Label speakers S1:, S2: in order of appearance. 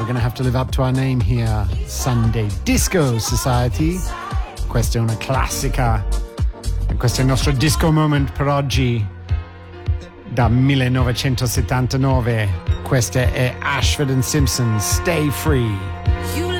S1: gonna have to live up to our name here. Sunday Disco Society. Questa è una classica. E questo è il nostro disco moment per oggi. Da 1979. Questa è Ashford and Simpson, Stay Free.